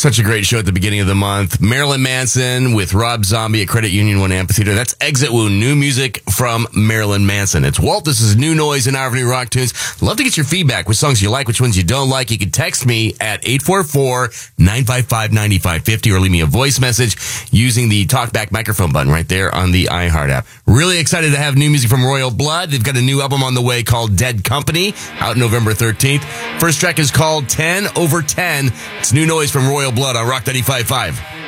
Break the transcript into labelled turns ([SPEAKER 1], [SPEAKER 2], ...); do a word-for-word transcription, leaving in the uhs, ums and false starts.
[SPEAKER 1] Such a great show at the beginning of the month. Marilyn Manson with Rob Zombie at Credit Union One Amphitheater. That's Exit Wound, new music from Marilyn Manson. It's Walt. This is New Noise in Our Avenue Rock Tunes. Love to get your feedback. Which songs you like, which ones you don't like. You can text me at eight four four, nine five five, nine five five zero or leave me a voice message using the talkback microphone button right there on the iHeart app. Really excited to have new music from Royal Blood. They've got a new album on the way called Dead Company, out November thirteenth. First track is called ten over ten. It's new noise from Royal Blood on Rock ninety-five point five.